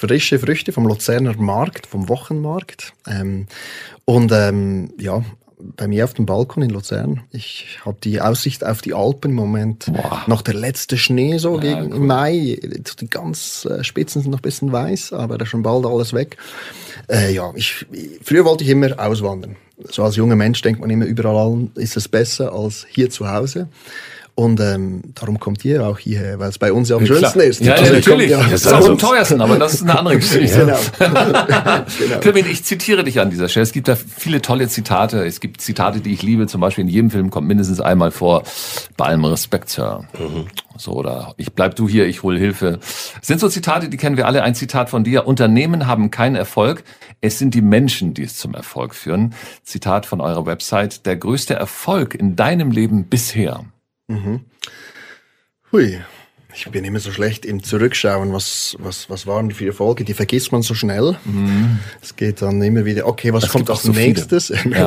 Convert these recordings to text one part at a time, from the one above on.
frische Früchte vom Luzerner Markt, vom Wochenmarkt. Bei mir auf dem Balkon in Luzern. Ich habe die Aussicht auf die Alpen im Moment. Noch der letzte Schnee so im Mai. Die ganz Spitzen sind noch ein bisschen weiß, aber da ist schon bald alles weg. Früher wollte ich immer auswandern. So als junger Mensch denkt man immer, überall ist es besser als hier zu Hause. Und darum kommt ihr auch hierher, weil es bei uns ja am schönsten ist. Ja, natürlich. Das ist auch am teuersten, aber das ist eine andere Geschichte. Genau. Pirmin, ich zitiere dich an dieser Stelle. Es gibt da viele tolle Zitate. Es gibt Zitate, die ich liebe. Zum Beispiel in jedem Film kommt mindestens einmal vor, bei allem Respekt, Sir. So, oder ich bleib du hier, ich hol Hilfe. Das sind so Zitate, die kennen wir alle. Ein Zitat von dir. Unternehmen haben keinen Erfolg. Es sind die Menschen, die es zum Erfolg führen. Zitat von eurer Website. Der größte Erfolg in deinem Leben bisher. Hui, ich bin immer so schlecht im Zurückschauen, was waren die für Erfolge, die vergisst man so schnell. Es geht dann immer wieder, okay, was kommt als nächstes? Ja.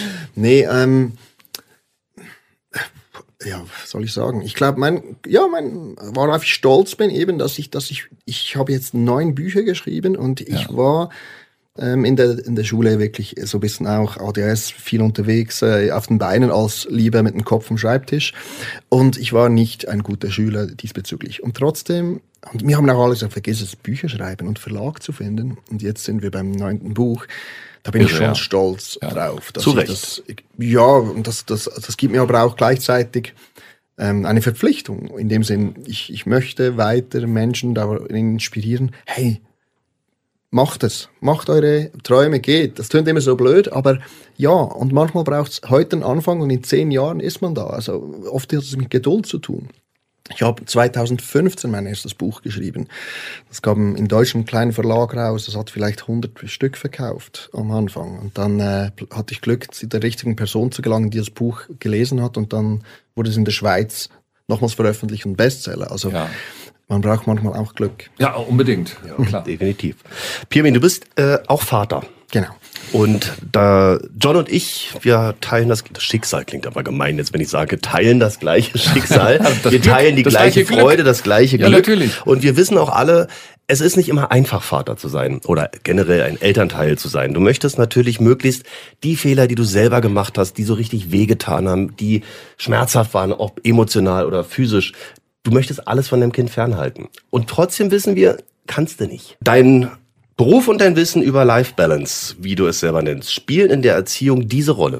Was soll ich sagen? Ich glaube, worauf ich stolz bin, eben, dass ich habe jetzt 9 Bücher geschrieben und ich war in der Schule wirklich so ein bisschen auch ADHS, viel unterwegs, auf den Beinen als lieber mit dem Kopf am Schreibtisch. Und ich war nicht ein guter Schüler diesbezüglich. Und trotzdem, und wir haben auch alle gesagt, vergiss es, Bücher schreiben und Verlag zu finden. Und jetzt sind wir beim 9. Buch. Da bin ich schon stolz drauf. Dass Zu Recht. Und das gibt mir aber auch gleichzeitig eine Verpflichtung. In dem Sinn, ich möchte weiter Menschen darin inspirieren, hey, macht es. Macht eure Träume, geht. Das klingt immer so blöd, aber ja. Und manchmal braucht es heute einen Anfang und in 10 Jahren ist man da. Also oft hat es mit Geduld zu tun. Ich habe 2015 mein erstes Buch geschrieben. Das kam in Deutschland einen kleinen Verlag raus. Das hat vielleicht 100 Stück verkauft am Anfang. Und dann hatte ich Glück, zu der richtigen Person zu gelangen, die das Buch gelesen hat. Und dann wurde es in der Schweiz nochmals veröffentlicht und Bestseller. Also man braucht manchmal auch Glück. Ja, unbedingt. Ja, klar. Definitiv. Pirmin, du bist auch Vater. Genau. Und da John und ich, wir teilen das Schicksal, klingt aber gemein jetzt, wenn ich sage, teilen das gleiche Schicksal. Wir teilen die gleiche Freude, das gleiche Glück. Natürlich. Und wir wissen auch alle, es ist nicht immer einfach, Vater zu sein oder generell ein Elternteil zu sein. Du möchtest natürlich möglichst die Fehler, die du selber gemacht hast, die so richtig wehgetan haben, die schmerzhaft waren, ob emotional oder physisch, du möchtest alles von deinem Kind fernhalten. Und trotzdem wissen wir, kannst du nicht. Dein Beruf und dein Wissen über Life Balance, wie du es selber nennst, spielen in der Erziehung diese Rolle?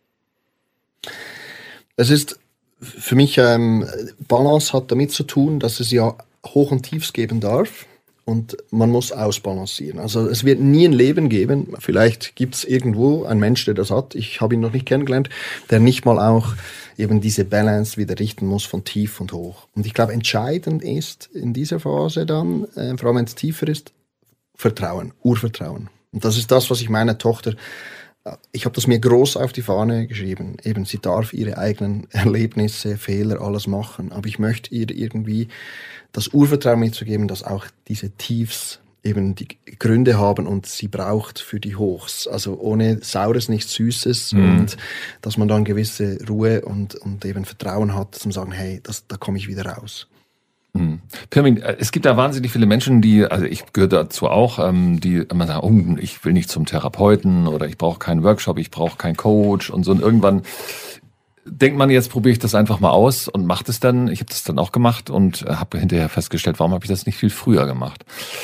Es ist für mich, Balance hat damit zu tun, dass es ja Hoch und Tiefs geben darf. Und man muss ausbalancieren. Also es wird nie ein Leben geben, vielleicht gibt es irgendwo einen Mensch, der das hat, ich habe ihn noch nicht kennengelernt, der nicht mal auch eben diese Balance wieder richten muss von tief und hoch. Und ich glaube, entscheidend ist in dieser Phase dann, vor allem wenn es tiefer ist, Vertrauen, Urvertrauen. Und das ist das, was ich meiner Tochter, ich habe das mir groß auf die Fahne geschrieben, eben sie darf ihre eigenen Erlebnisse, Fehler, alles machen, aber ich möchte ihr irgendwie das Urvertrauen mitzugeben, dass auch diese Tiefs eben die Gründe haben und sie braucht für die Hochs. Also ohne Saures nichts Süßes und dass man dann gewisse Ruhe und eben Vertrauen hat, zum sagen, hey, da komme ich wieder raus. Pirmin, es gibt da wahnsinnig viele Menschen, also ich gehöre dazu auch, die immer sagen, ich will nicht zum Therapeuten oder ich brauche keinen Workshop, ich brauche keinen Coach und so. Und irgendwann denkt man, jetzt probiere ich das einfach mal aus und macht es dann. Ich habe das dann auch gemacht und habe hinterher festgestellt, warum habe ich das nicht viel früher gemacht.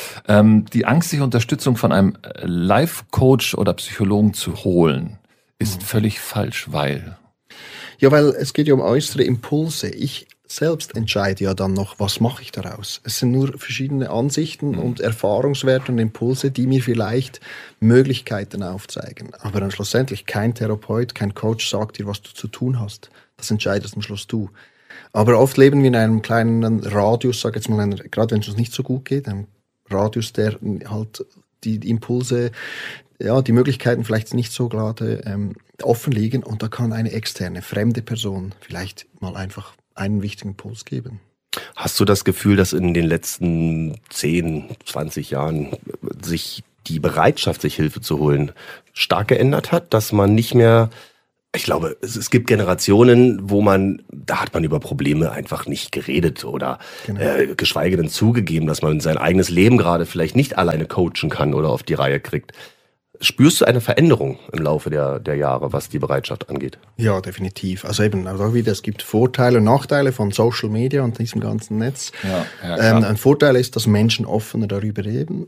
Die Angst, sich Unterstützung von einem Life-Coach oder Psychologen zu holen, ist völlig falsch, weil... Ja, weil es geht ja um äußere Impulse. Ich selbst entscheide ja dann noch, was mache ich daraus. Es sind nur verschiedene Ansichten und Erfahrungswerte und Impulse, die mir vielleicht Möglichkeiten aufzeigen. Aber dann schlussendlich kein Therapeut, kein Coach sagt dir, was du zu tun hast. Das entscheidest am Schluss du. Aber oft leben wir in einem kleinen Radius, sag jetzt mal, gerade wenn es uns nicht so gut geht, einem Radius, der halt die Impulse, ja, die Möglichkeiten vielleicht nicht so gerade offen liegen und da kann eine externe, fremde Person vielleicht mal einfach einen wichtigen Impuls geben. Hast du das Gefühl, dass in den letzten 10, 20 Jahren sich die Bereitschaft, sich Hilfe zu holen, stark geändert hat? Dass man nicht mehr Ich glaube, es gibt Generationen, da hat man über Probleme einfach nicht geredet oder geschweige denn zugegeben, dass man sein eigenes Leben gerade vielleicht nicht alleine coachen kann oder auf die Reihe kriegt. Spürst du eine Veränderung im Laufe der Jahre, was die Bereitschaft angeht? Ja, definitiv. Also eben auch wieder, es gibt Vorteile und Nachteile von Social Media und diesem ganzen Netz. Ja, ein Vorteil ist, dass Menschen offener darüber reden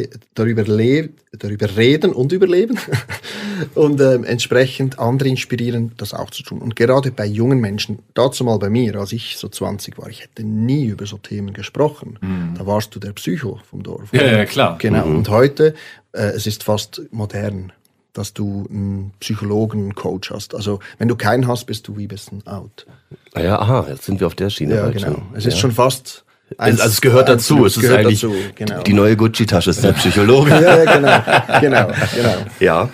und überleben und entsprechend andere inspirieren, das auch zu tun. Und gerade bei jungen Menschen, dazu mal bei mir, als ich so 20 war, ich hätte nie über so Themen gesprochen. Da warst du der Psycho vom Dorf. Ja, klar. Genau. Und heute, es ist fast modern, dass du einen Psychologen, einen Coach hast. Also wenn du keinen hast, bist du wie ein bisschen out. Jetzt sind wir auf der Schiene. Ja, genau. Es ist schon fast... es gehört dazu. Es ist eigentlich genau. Die neue Gucci-Tasche ist der Psychologe. Ja, genau. Ja.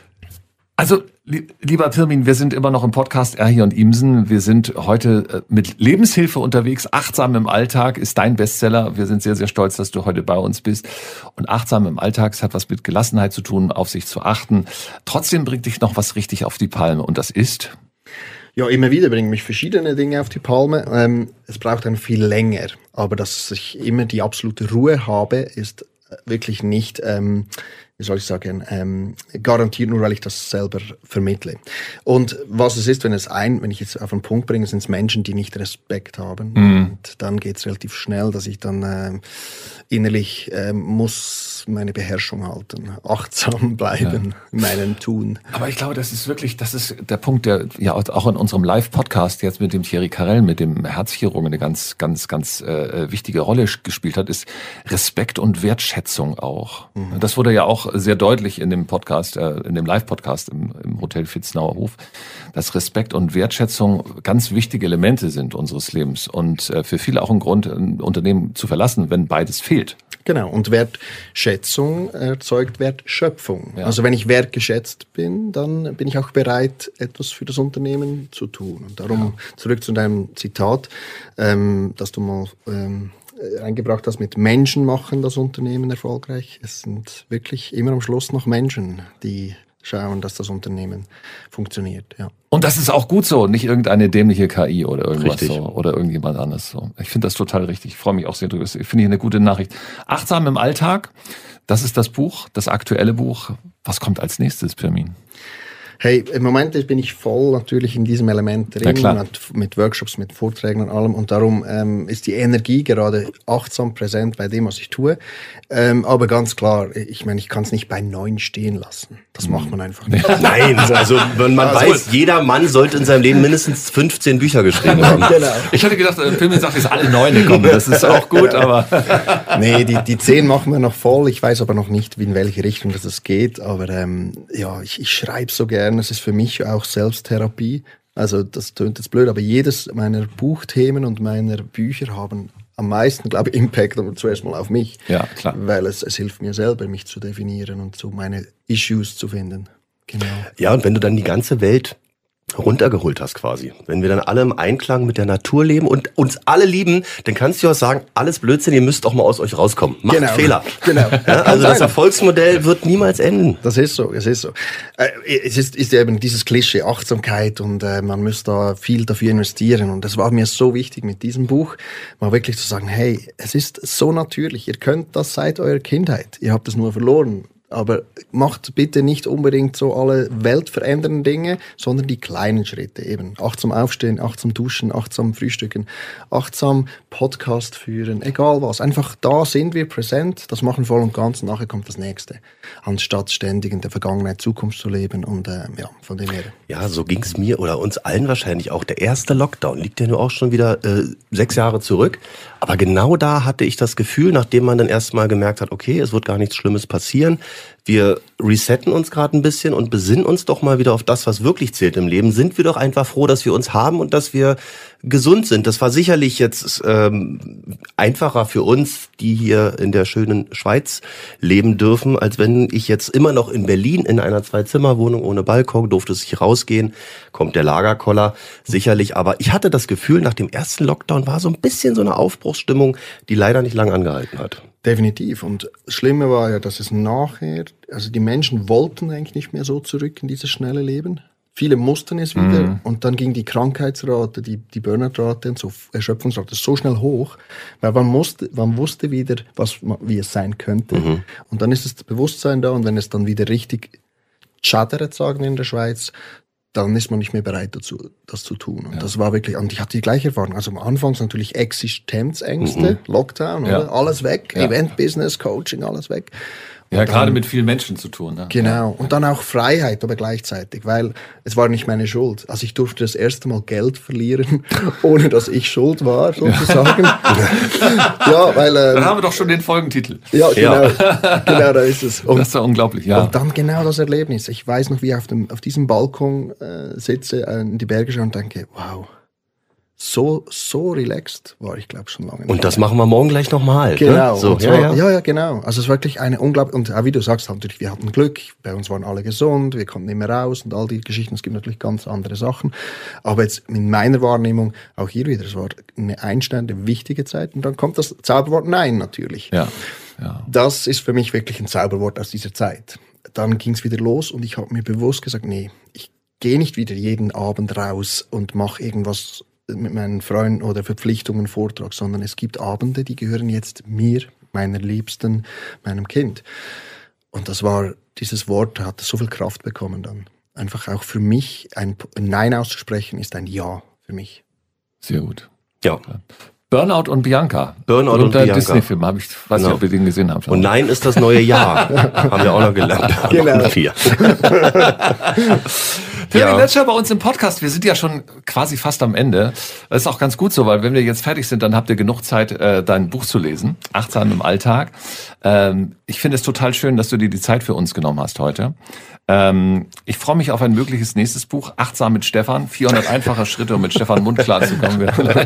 Also, lieber Pirmin, wir sind immer noch im Podcast Erhi und Imsen. Wir sind heute mit Lebenshilfe unterwegs. Achtsam im Alltag ist dein Bestseller. Wir sind sehr, sehr stolz, dass du heute bei uns bist. Und achtsam im Alltag, es hat was mit Gelassenheit zu tun, auf sich zu achten. Trotzdem bringt dich noch was richtig auf die Palme. Und das ist? Ja, immer wieder bringen mich verschiedene Dinge auf die Palme. Es braucht dann viel länger. Aber dass ich immer die absolute Ruhe habe, ist wirklich nicht... wie soll ich sagen, garantiert nur, weil ich das selber vermittle. Und was es ist, wenn ich jetzt auf den Punkt bringe, sind es Menschen, die nicht Respekt haben. Und dann geht es relativ schnell, dass ich dann innerlich muss meine Beherrschung halten, achtsam bleiben in meinem Tun. Aber ich glaube, das ist der Punkt, der ja auch in unserem Live-Podcast jetzt mit dem Thierry Carell, mit dem Herzchirurgen eine ganz, ganz, ganz wichtige Rolle gespielt hat, ist Respekt und Wertschätzung auch. Das wurde ja auch sehr deutlich in dem Podcast, in dem Live-Podcast im Hotel Vitznauer Hof, dass Respekt und Wertschätzung ganz wichtige Elemente sind unseres Lebens und für viele auch ein Grund, ein Unternehmen zu verlassen, wenn beides fehlt. Genau, und Wertschätzung erzeugt Wertschöpfung. Ja. Also wenn ich wertgeschätzt bin, dann bin ich auch bereit, etwas für das Unternehmen zu tun. Und darum zurück zu deinem Zitat, das du mal eingebracht hast, mit Menschen machen das Unternehmen erfolgreich. Es sind wirklich immer am Schluss noch Menschen, die schauen, dass das Unternehmen funktioniert. Ja. Und das ist auch gut so, nicht irgendeine dämliche KI oder irgendwas Richtig. so oder irgendjemand anderes so. Ich finde das total richtig. Ich freue mich auch sehr drüber. Ich finde hier eine gute Nachricht. Achtsam im Alltag, das ist das Buch, das aktuelle Buch. Was kommt als nächstes, Pirmin? Hey, im Moment bin ich voll natürlich in diesem Element drin, mit Workshops, mit Vorträgen und allem. Und darum ist die Energie gerade achtsam präsent bei dem, was ich tue. Aber ganz klar, ich meine, ich kann es nicht bei 9 stehen lassen. Das macht man einfach nicht. Nein, also man weiß, jeder Mann sollte in seinem Leben mindestens 15 Bücher geschrieben haben. Genau. Ich hatte gedacht, Pirmin sagt, jetzt alle 9 kommen. Das ist auch gut, aber... Nee, die 10 machen wir noch voll. Ich weiß aber noch nicht, in welche Richtung das geht. Aber ich schreibe so gerne. Es ist für mich auch Selbsttherapie. Also das tönt jetzt blöd, aber jedes meiner Buchthemen und meiner Bücher haben am meisten, glaube ich, Impact, aber zuerst mal auf mich. Ja, klar. Weil es hilft mir selber, mich zu definieren und so meine Issues zu finden. Genau. Ja, und wenn du dann die ganze Welt runtergeholt hast quasi. Wenn wir dann alle im Einklang mit der Natur leben und uns alle lieben, dann kannst du auch sagen, alles Blödsinn, ihr müsst doch mal aus euch rauskommen. Macht Fehler. Genau. Ja, also das Erfolgsmodell wird niemals enden. Das ist so, es ist so. Es ist eben dieses Klischee Achtsamkeit und man muss da viel dafür investieren und das war mir so wichtig mit diesem Buch, mal wirklich zu sagen, hey, es ist so natürlich, ihr könnt das seit eurer Kindheit, ihr habt es nur verloren. Aber macht bitte nicht unbedingt so alle weltverändernden Dinge, sondern die kleinen Schritte eben. Achtsam aufstehen, achtsam duschen, achtsam frühstücken, achtsam Podcast führen, egal was. Einfach da sind wir präsent, das machen voll und ganz und nachher kommt das Nächste. Anstatt ständig in der Vergangenheit, Zukunft zu leben und von dem her. Ja, so ging's mir oder uns allen wahrscheinlich auch. Der erste Lockdown liegt ja nur auch schon wieder 6 Jahre zurück. Aber genau da hatte ich das Gefühl, nachdem man dann erstmal gemerkt hat, okay, es wird gar nichts Schlimmes passieren. Wir resetten uns gerade ein bisschen und besinnen uns doch mal wieder auf das, was wirklich zählt im Leben. Sind wir doch einfach froh, dass wir uns haben und dass wir gesund sind. Das war sicherlich jetzt einfacher für uns, die hier in der schönen Schweiz leben dürfen, als wenn ich jetzt immer noch in Berlin in einer 2-Zimmer-Wohnung ohne Balkon, durfte es nicht rausgehen, kommt der Lagerkoller sicherlich. Aber ich hatte das Gefühl, nach dem ersten Lockdown war so ein bisschen so eine Aufbruchsstimmung, die leider nicht lang angehalten hat. Definitiv. Und das Schlimme war ja, dass es nachher, also die Menschen wollten eigentlich nicht mehr so zurück in dieses schnelle Leben. Viele mussten es wieder und dann ging die Krankheitsrate, die Burnout-Rate und so Erschöpfungsrate so schnell hoch, weil man wusste wieder, wie es sein könnte. Und dann ist das Bewusstsein da und wenn es dann wieder richtig schadert, sagen wir in der Schweiz, dann ist man nicht mehr bereit dazu, das zu tun. Und das war wirklich, und ich hatte die gleiche Erfahrung. Also am Anfang natürlich Existenzängste, Lockdown, oder? Alles weg, Event-Business, Coaching, alles weg. Ja, gerade mit vielen Menschen zu tun. Ne? Genau. Und dann auch Freiheit, aber gleichzeitig, weil es war nicht meine Schuld. Also ich durfte das erste Mal Geld verlieren, ohne dass ich schuld war, sozusagen. Ja, weil... dann haben wir doch schon den Folgentitel. Ja, genau. Genau, da ist es. Und, das ist ja unglaublich, ja. Und dann genau das Erlebnis. Ich weiß noch, wie ich auf diesem Balkon sitze, in die Berge schaue und denke, wow, so relaxed war ich, glaube schon lange nicht. Und das machen wir morgen gleich nochmal. Genau. Ne? So, ja, genau. Also es ist wirklich eine unglaublich, und auch wie du sagst, natürlich, wir hatten Glück, bei uns waren alle gesund, wir konnten immer raus und all die Geschichten, es gibt natürlich ganz andere Sachen. Aber jetzt in meiner Wahrnehmung, auch hier wieder, es war eine einschneidende, wichtige Zeit und dann kommt das Zauberwort Nein natürlich. Ja. Das ist für mich wirklich ein Zauberwort aus dieser Zeit. Dann ging es wieder los und ich habe mir bewusst gesagt, nee, ich gehe nicht wieder jeden Abend raus und mache irgendwas mit meinen Freunden oder Verpflichtungen, Vortrag, sondern es gibt Abende, die gehören jetzt mir, meiner Liebsten, meinem Kind. Und dieses Wort hat so viel Kraft bekommen dann. Einfach auch für mich, ein Nein auszusprechen, ist ein Ja für mich. Sehr gut. Ja. Burnout und Bianca. Burnout und Bianca. Disney-Film, weiß nicht, ob ihr den gesehen habt. Und Nein ist das neue Jahr. Haben wir auch noch gelernt. Genau. 4. Pirmin Letscher bei uns im Podcast. Wir sind ja schon quasi fast am Ende. Das ist auch ganz gut so, weil wenn wir jetzt fertig sind, dann habt ihr genug Zeit, dein Buch zu lesen. Achtsam im Alltag. Ich finde es total schön, dass du dir die Zeit für uns genommen hast heute. Ich freue mich auf ein mögliches nächstes Buch. Achtsam mit Stefan. 400 einfache Schritte, um mit Stefan Mund klarzukommen.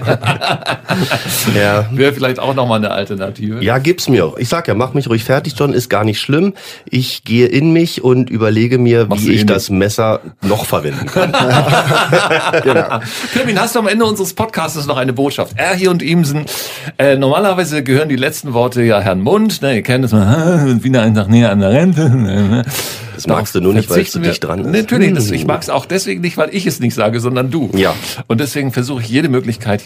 Wäre vielleicht auch nochmal eine Alternative. Ja, gib's mir auch. Ich sag ja, mach mich ruhig fertig, John, ist gar nicht schlimm. Ich gehe in mich und überlege mir, wie ich das Messer noch verwenden kann. Genau. Pirmin, hast du am Ende unseres Podcasts noch eine Botschaft? Hier und Imsen. Normalerweise gehören die letzten Worte ja Herrn Mund. Ne, ihr kennt es mal, wieder einen Tag näher an der Rente. Das magst du nur nicht, weil es zu dicht dran ist. Natürlich, ich mag es auch deswegen nicht, weil ich es nicht sage, sondern du. Ja. Und deswegen versuche ich jede Möglichkeit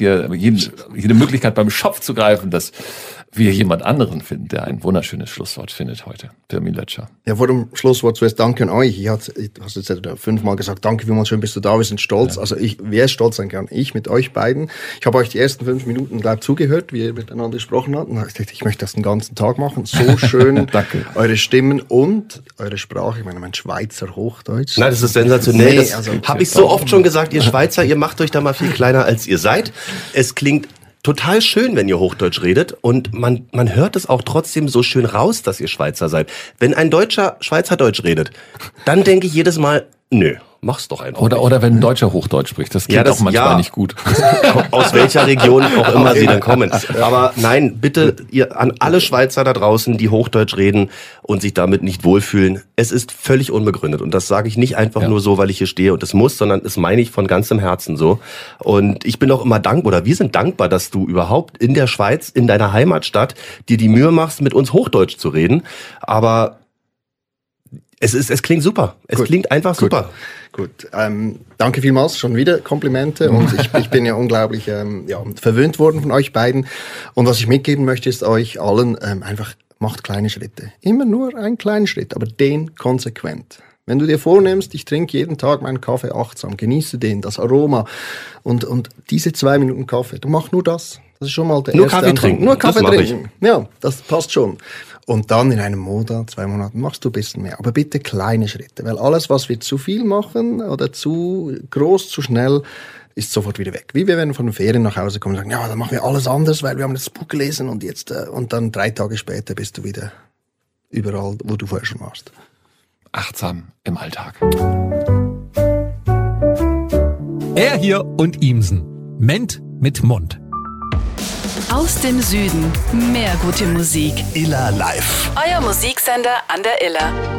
beim Schopf zu greifen, dass wir jemand anderen finden, der ein wunderschönes Schlusswort findet heute. Pirmin Letscher. Ja, vor dem Schlusswort zuerst danke an euch. Du hast jetzt 5-mal gesagt, danke vielmals, schön bist du da, wir sind stolz. Ja. Also wer stolz sein kann? Ich mit euch beiden. Ich habe euch die ersten 5 Minuten zugehört, wie ihr miteinander gesprochen habt. Und ich dachte, ich möchte das den ganzen Tag machen. So schön. Danke. Eure Stimmen und eure Sprache. Ich meine, mein Schweizer Hochdeutsch. Nein, das ist sensationell. Nee, das habe ich so oft schon gesagt, ihr Schweizer, ihr macht euch da mal viel kleiner, als ihr seid. Es klingt total schön, wenn ihr Hochdeutsch redet und man hört es auch trotzdem so schön raus, dass ihr Schweizer seid. Wenn ein Deutscher Schweizerdeutsch redet, dann denke ich jedes Mal, nö, mach's doch einfach. Oder wenn ein Deutscher Hochdeutsch spricht, das klingt auch manchmal nicht gut. Aus welcher Region auch immer sie dann kommen. Aber nein, bitte ihr an alle Schweizer da draußen, die Hochdeutsch reden und sich damit nicht wohlfühlen, es ist völlig unbegründet. Und das sage ich nicht einfach nur so, weil ich hier stehe und es muss, sondern das meine ich von ganzem Herzen so. Und ich bin auch immer dankbar, oder wir sind dankbar, dass du überhaupt in der Schweiz, in deiner Heimatstadt, dir die Mühe machst, mit uns Hochdeutsch zu reden. Aber es klingt super. Es klingt einfach super. Gut, danke vielmals, schon wieder Komplimente und ich bin ja unglaublich verwöhnt worden von euch beiden und was ich mitgeben möchte ist euch allen, einfach macht kleine Schritte, immer nur einen kleinen Schritt, aber den konsequent. Wenn du dir vornimmst, ich trinke jeden Tag meinen Kaffee achtsam, genieße das Aroma und diese 2 Minuten Kaffee, du machst nur das. Das ist schon mal der nur erste Kaffee Anfang. trinken. Nur Kaffee trinken. Ja, das passt schon. Und dann in einem Monat, 2 Monaten machst du ein bisschen mehr. Aber bitte kleine Schritte. Weil alles, was wir zu viel machen oder zu groß, zu schnell, ist sofort wieder weg. Wie wir, wenn wir von den Ferien nach Hause kommen und sagen, ja, dann machen wir alles anders, weil wir haben das Buch gelesen und jetzt, und dann 3 Tage später bist du wieder überall, wo du vorher schon warst. Achtsam im Alltag. Er hier und Imsen. Ment mit Mund. Aus dem Süden mehr gute Musik. Iller Live. Euer Musiksender an der Iller.